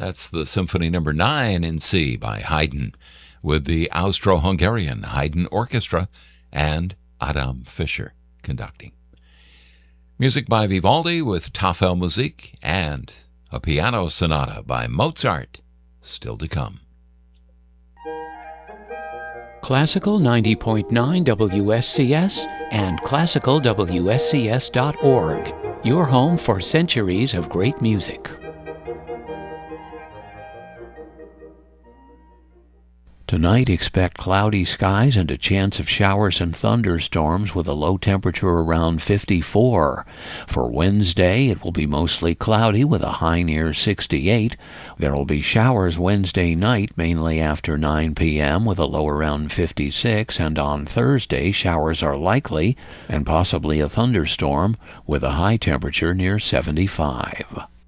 That's the Symphony Number 9 in C by Haydn, with the Austro-Hungarian Haydn Orchestra and Adam Fischer conducting. Music by Vivaldi with Tafel Musik, and a piano sonata by Mozart, still to come. Classical 90.9 WSCS and classicalwscs.org, your home for centuries of great music. Tonight, expect cloudy skies and a chance of showers and thunderstorms with a low temperature around 54. For Wednesday, it will be mostly cloudy with a high near 68. There will be showers Wednesday night, mainly after 9 p.m. with a low around 56. And on Thursday, showers are likely and possibly a thunderstorm with a high temperature near 75.